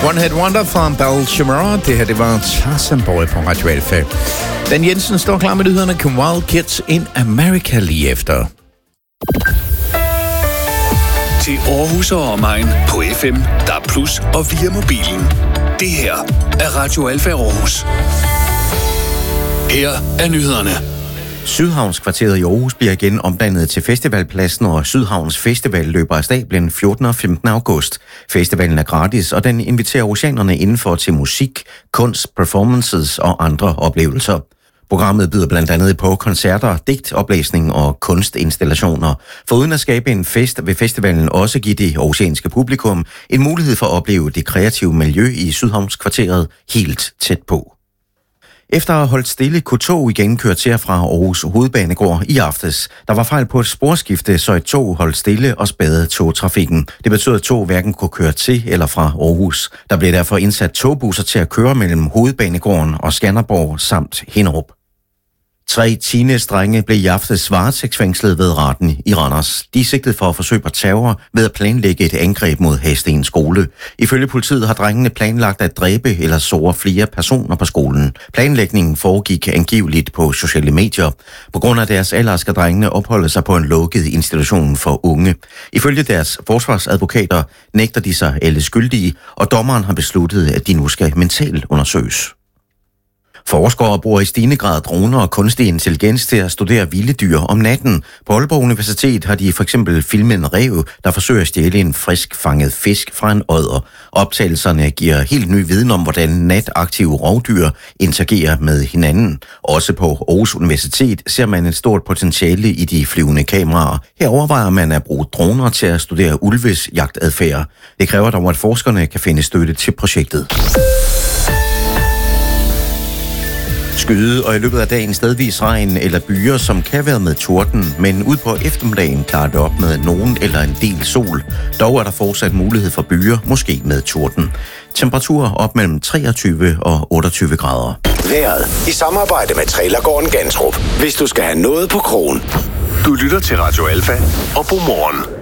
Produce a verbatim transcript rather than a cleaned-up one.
One Hit Wonder fra Bal Shimara. Det her, det var Tarzan Boy på Radio Alfa. Dan Jensen står klar med nyhederne. Come Wild Kids in America lige efter. Til Aarhus og omegn på F M, D A B plus og via mobilen. Det her er Radio Alfa Aarhus. Her er nyhederne. Sydhavnskvarteret i Aarhus bliver igen omdannet til festivalpladsen, og Sydhavns Festival løber af stablen fjortende og femtende august. Festivalen er gratis, og den inviterer oceanerne indenfor til musik, kunst, performances og andre oplevelser. Programmet byder blandt andet på koncerter, digtoplæsning og kunstinstallationer. Foruden at skabe en fest, vil festivalen også give det oceanske publikum en mulighed for at opleve det kreative miljø i Sydhavnskvarteret helt tæt på. Efter at have holdt stille, kunne tog igen køre til fra Aarhus Hovedbanegård i aftes. Der var fejl på et sporskifte, så et tog holdt stille og spærrede togtrafikken. Det betød, at tog hverken kunne køre til eller fra Aarhus. Der blev derfor indsat togbusser til at køre mellem Hovedbanegården og Skanderborg samt Hinderup. Tre teenage-drenge blev i aftes varetægtsfængslet ved retten i Randers. De er sigtet for at forsøge på terror ved at planlægge et angreb mod Hasten skole. Ifølge politiet har drengene planlagt at dræbe eller såre flere personer på skolen. Planlægningen foregik angiveligt på sociale medier. På grund af deres alder skal drengene opholde sig på en lukket institution for unge. Ifølge deres forsvarsadvokater nægter de sig alle skyldige, og dommeren har besluttet, at de nu skal mentalt undersøges. Forskere bruger i stigende grad droner og kunstig intelligens til at studere vilde dyr om natten. På Aalborg Universitet har de for eksempel filmet en ræv, der forsøger at stjæle en frisk fanget fisk fra en odder. Optagelserne giver helt ny viden om, hvordan nataktive rovdyr interagerer med hinanden. Også på Aarhus Universitet ser man et stort potentiale i de flyvende kameraer. Her overvejer man at bruge droner til at studere ulves jagtadfærd. Det kræver dog, at forskerne kan finde støtte til projektet. Skyde og i løbet af dagen stedvis regn eller byer, som kan være med torden, men ud på eftermiddagen klarer det op med nogen eller en del sol. Dog er der fortsat mulighed for byer, måske med torden. Temperaturer op mellem treogtyve og otteogtyve grader. Vejret i samarbejde med Trailergården Gantrup. Hvis du skal have noget på krogen. Du lytter til Radio Alfa og Godmorgen.